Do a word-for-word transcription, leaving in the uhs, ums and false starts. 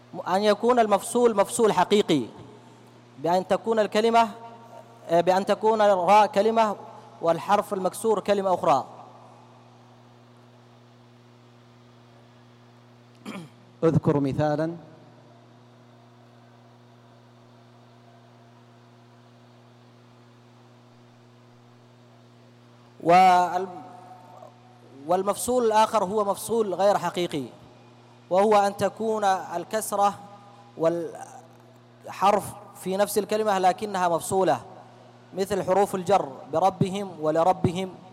أن يكون المفصول مفصول حقيقي، بأن تكون الكلمة بأن تكون الراء كلمة والحرف المكسور كلمة أخرى. اذكر مثالا. والمفصول الآخر هو مفصول غير حقيقي، وهو أن تكون الكسرة والحرف في نفس الكلمة لكنها مفصولة، مثل حروف الجر بربهم ولربهم